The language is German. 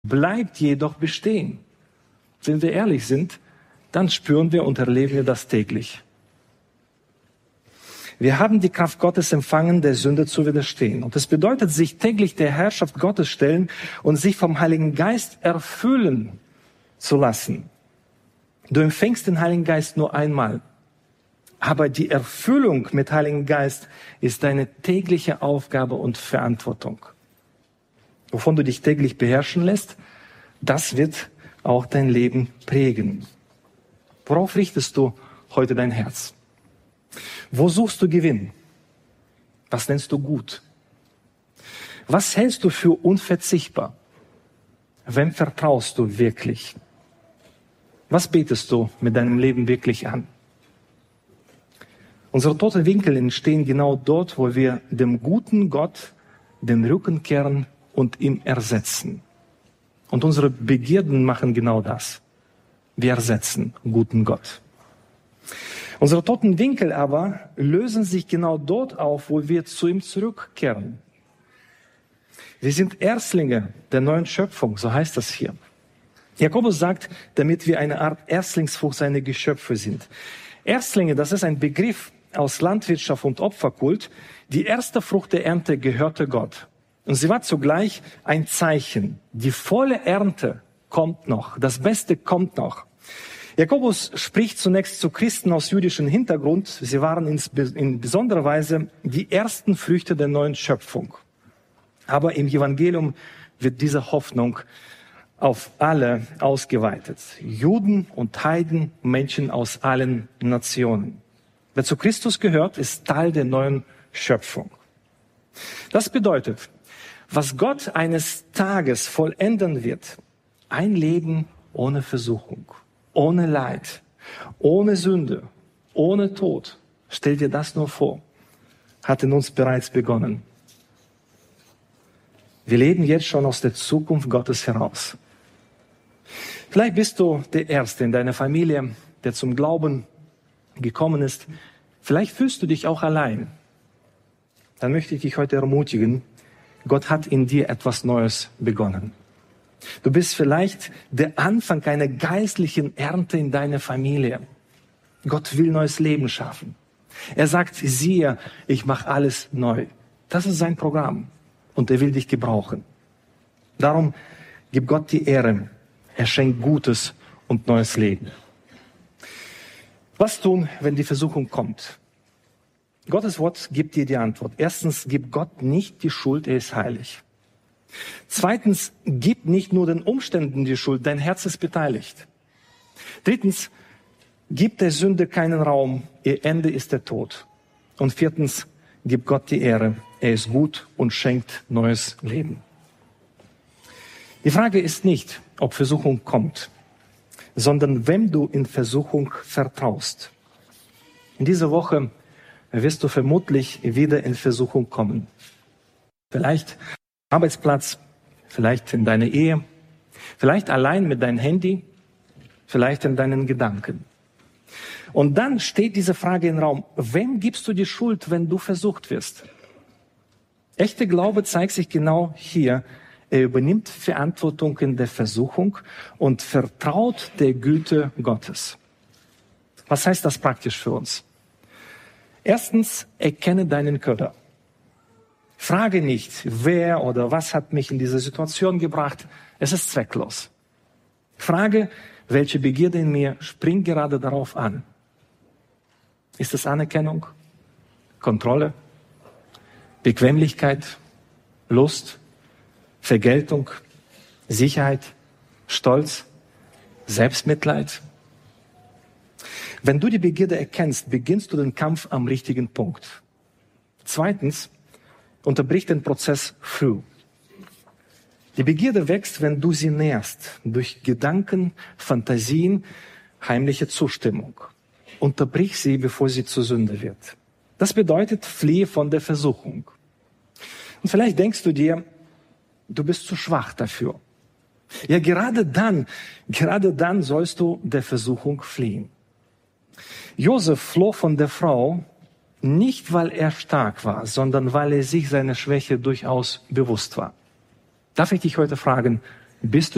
bleibt jedoch bestehen. Wenn wir ehrlich sind, dann spüren wir und erleben wir das täglich. Wir haben die Kraft Gottes empfangen, der Sünde zu widerstehen. Und es bedeutet, sich täglich der Herrschaft Gottes stellen und sich vom Heiligen Geist erfüllen zu lassen. Du empfängst den Heiligen Geist nur einmal. Aber die Erfüllung mit Heiligen Geist ist deine tägliche Aufgabe und Verantwortung. Wovon du dich täglich beherrschen lässt, das wird auch dein Leben prägen. Worauf richtest du heute dein Herz? Wo suchst du Gewinn? Was nennst du gut? Was hältst du für unverzichtbar? Wem vertraust du wirklich? Was betest du mit deinem Leben wirklich an? Unsere toten Winkel entstehen genau dort, wo wir dem guten Gott den Rücken kehren und ihn ersetzen. Und unsere Begierden machen genau das. Wir ersetzen guten Gott. Unsere toten Winkel aber lösen sich genau dort auf, wo wir zu ihm zurückkehren. Wir sind Erstlinge der neuen Schöpfung, so heißt das hier. Jakobus sagt, damit wir eine Art Erstlingsfrucht seiner Geschöpfe sind. Erstlinge, das ist ein Begriff aus Landwirtschaft und Opferkult. Die erste Frucht der Ernte gehörte Gott. Und sie war zugleich ein Zeichen. Die volle Ernte kommt noch. Das Beste kommt noch. Jakobus spricht zunächst zu Christen aus jüdischem Hintergrund. Sie waren in besonderer Weise die ersten Früchte der neuen Schöpfung. Aber im Evangelium wird diese Hoffnung auf alle ausgeweitet. Juden und Heiden, Menschen aus allen Nationen. Wer zu Christus gehört, ist Teil der neuen Schöpfung. Das bedeutet, was Gott eines Tages vollenden wird, ein Leben ohne Versuchung, ohne Leid, ohne Sünde, ohne Tod. Stell dir das nur vor. Hat in uns bereits begonnen. Wir leben jetzt schon aus der Zukunft Gottes heraus. Vielleicht bist du der Erste in deiner Familie, der zum Glauben gekommen ist. Vielleicht fühlst du dich auch allein. Dann möchte ich dich heute ermutigen, Gott hat in dir etwas Neues begonnen. Du bist vielleicht der Anfang einer geistlichen Ernte in deiner Familie. Gott will neues Leben schaffen. Er sagt, siehe, ich mache alles neu. Das ist sein Programm und er will dich gebrauchen. Darum gib Gott die Ehre. Er schenkt Gutes und neues Leben. Was tun, wenn die Versuchung kommt? Gottes Wort gibt dir die Antwort. Erstens, gib Gott nicht die Schuld, er ist heilig. Zweitens, gib nicht nur den Umständen die Schuld, dein Herz ist beteiligt. Drittens, gib der Sünde keinen Raum, ihr Ende ist der Tod. Und viertens, gib Gott die Ehre, er ist gut und schenkt neues Leben. Die Frage ist nicht, ob Versuchung kommt, sondern wem du in Versuchung vertraust. In dieser Woche wirst du vermutlich wieder in Versuchung kommen. Vielleicht am Arbeitsplatz, vielleicht in deiner Ehe, vielleicht allein mit deinem Handy, vielleicht in deinen Gedanken. Und dann steht diese Frage im Raum, wem gibst du die Schuld, wenn du versucht wirst? Echter Glaube zeigt sich genau hier. Er übernimmt Verantwortung in der Versuchung und vertraut der Güte Gottes. Was heißt das praktisch für uns? Erstens, erkenne deinen Köder. Frage nicht, wer oder was hat mich in diese Situation gebracht. Es ist zwecklos. Frage, welche Begierde in mir springt gerade darauf an. Ist es Anerkennung, Kontrolle, Bequemlichkeit, Lust, Vergeltung, Sicherheit, Stolz, Selbstmitleid? Wenn du die Begierde erkennst, beginnst du den Kampf am richtigen Punkt. Zweitens, unterbrich den Prozess früh. Die Begierde wächst, wenn du sie nährst, durch Gedanken, Fantasien, heimliche Zustimmung. Unterbrich sie, bevor sie zur Sünde wird. Das bedeutet, fliehe von der Versuchung. Und vielleicht denkst du dir, du bist zu schwach dafür. Ja, gerade dann sollst du der Versuchung fliehen. Josef floh von der Frau, nicht weil er stark war, sondern weil er sich seiner Schwäche durchaus bewusst war. Darf ich dich heute fragen, bist du